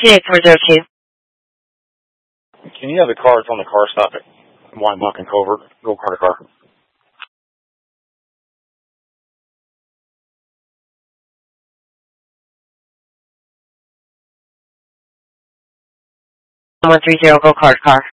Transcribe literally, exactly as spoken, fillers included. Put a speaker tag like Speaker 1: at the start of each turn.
Speaker 1: T eight four zero two.
Speaker 2: Can you have the car that's on the car stop at Wymock and Covert? Go car to car.
Speaker 1: one three zero, go car to car.